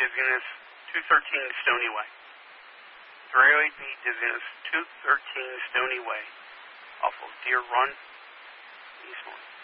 dizziness, 213 Stony Way. 308B, dizziness, 213 Stony Way, off of Deer Run, East North.